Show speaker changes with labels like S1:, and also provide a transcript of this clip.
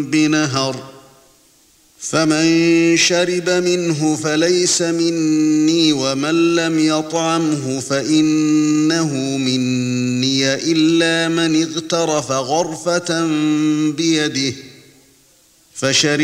S1: بنهر فمن شرب منه فليس مني ومن لم يطعمه فإنه مني إلا من اغترف غرفة بيده فشرب